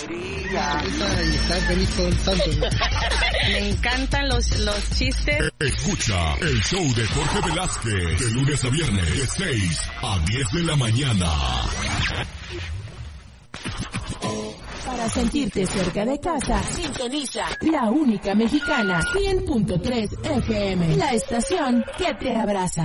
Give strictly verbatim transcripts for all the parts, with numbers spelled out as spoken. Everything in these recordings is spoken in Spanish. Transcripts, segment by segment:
alegría. Y está feliz todo el santo. Me encantan los, los chistes. Escucha el show de Jorge Velázquez de lunes a viernes de seis a diez de la mañana. Para sentirte cerca de casa, sintoniza La Única Mexicana, cien punto tres F M, la estación que te abraza.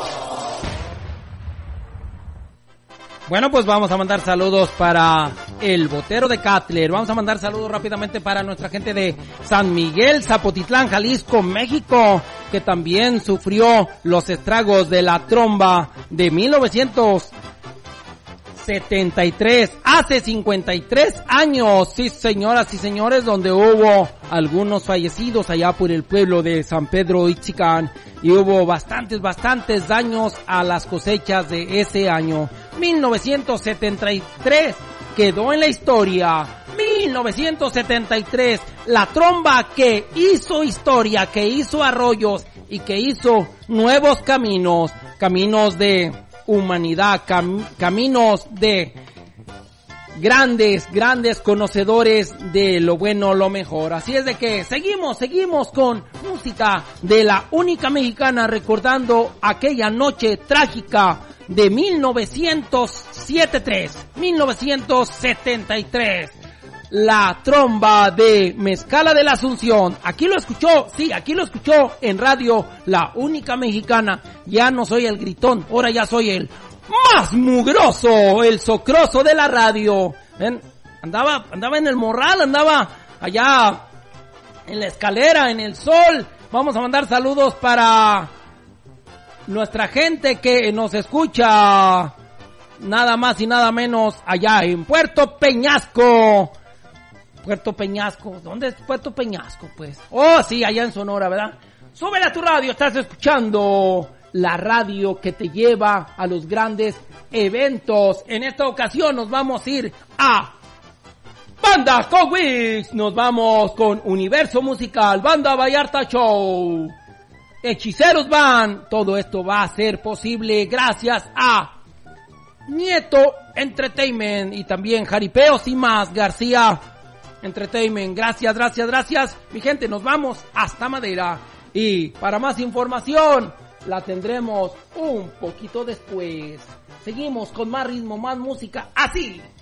Bueno, pues vamos a mandar saludos para el Botero de Catler. Vamos a mandar saludos rápidamente para nuestra gente de San Miguel, Zapotitlán, Jalisco, México, que también sufrió los estragos de la tromba de mil novecientos setenta y tres, hace cincuenta y tres años, sí señoras y señores, donde hubo algunos fallecidos allá por el pueblo de San Pedro Itzicán y hubo bastantes, bastantes daños a las cosechas de ese año. mil novecientos setenta y tres quedó en la historia. mil novecientos setenta y tres, la tromba que hizo historia, que hizo arroyos y que hizo nuevos caminos, caminos de humanidad, cam- caminos de grandes, grandes conocedores de lo bueno, lo mejor. Así es de que seguimos, seguimos con música de La Única Mexicana, recordando aquella noche trágica de mil novecientos setenta y tres, mil novecientos setenta y tres. La tromba de Mezcala de la Asunción. Aquí lo escuchó, sí, aquí lo escuchó en radio La Única Mexicana. Ya no soy el gritón, ahora ya soy el más mugroso, el socroso de la radio. ¿Ven? Andaba, andaba en el morral, andaba allá en la escalera, en el sol. Vamos a mandar saludos para nuestra gente que nos escucha nada más y nada menos allá en Puerto Peñasco. Puerto Peñasco, ¿dónde es Puerto Peñasco? Pues, oh sí, allá en Sonora, ¿verdad? Súbele a tu radio, estás escuchando la radio que te lleva a los grandes eventos. En esta ocasión nos vamos a ir a Banda Cowix, nos vamos con Universo Musical, Banda Vallarta Show, Hechiceros Van. Todo esto va a ser posible gracias a Nieto Entertainment y también Jaripeos y Más García Entertainment. Gracias, gracias, gracias. Mi gente, nos vamos hasta Madera. Y para más información, la tendremos un poquito después. Seguimos con más ritmo, más música, así.